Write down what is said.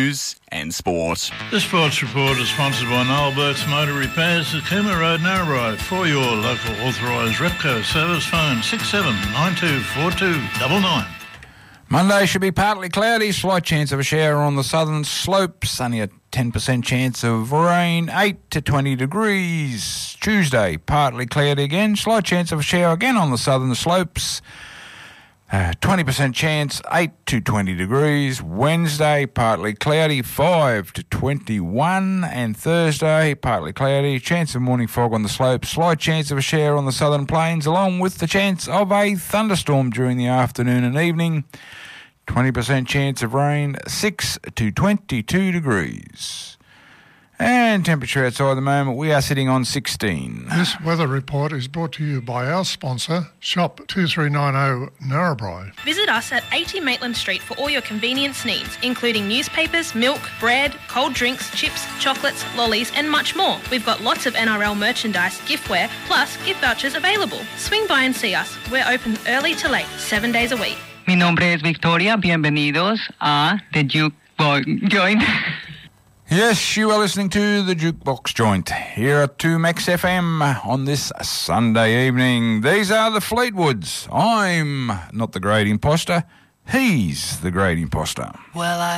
news and sport. The Sports Report is sponsored by Noel Burke's Motor Repairs at Cooma Road, Narrabri. For your local authorised Repco service, phone 67924299. Monday should be partly cloudy, slight chance of a shower on the southern slopes, only a 10% chance of rain, 8 to 20 degrees. Tuesday, partly cloudy again, slight chance of a shower again on the southern slopes, 20% chance, 8 to 20 degrees. Wednesday, partly cloudy, 5 to 21. And Thursday, partly cloudy, chance of morning fog on the slopes, slight chance of a shower on the southern plains, along with the chance of a thunderstorm during the afternoon and evening. 20% chance of rain, 6 to 22 degrees. And temperature outside the moment, we are sitting on 16. This weather report is brought to you by our sponsor, Shop 2390 Narrabri. Visit us at 80 Maitland Street for all your convenience needs, including newspapers, milk, bread, cold drinks, chips, chocolates, lollies and much more. We've got lots of NRL merchandise, giftware, plus gift vouchers available. Swing by and see us. We're open early to late, 7 days a week. Mi nombre es Victoria. Bienvenidos a The Jukebox Joint. Yes, you are listening to the Jukebox Joint here at 2Max FM on this Sunday evening. These are the Fleetwoods. I'm not the great imposter. He's the great imposter. Well,